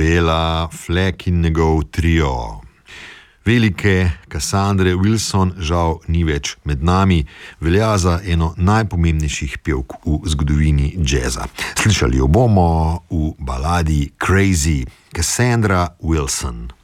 Bela Fleck in njegov trio. Velike Cassandre Wilson žal ni več med nami, velja za eno najpomembnejših pevk v zgodovini džeza. Slišali jo bomo v baladi Crazy, Cassandra Wilson.